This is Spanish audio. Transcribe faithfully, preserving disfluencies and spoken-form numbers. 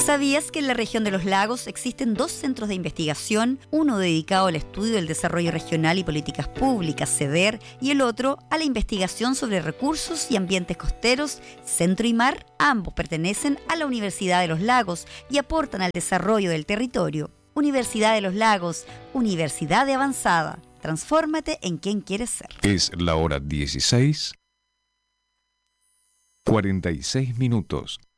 ¿Sabías que en la región de los lagos existen dos centros de investigación, uno dedicado al estudio del desarrollo regional y políticas públicas, CEDER, y el otro a la investigación sobre recursos y ambientes costeros, Centro y Mar? Ambos pertenecen a la Universidad de los Lagos y aportan al desarrollo del territorio. Universidad de los Lagos, universidad de avanzada. Transfórmate en quien quieres ser. Es la hora dieciséis, cuarenta y seis minutos.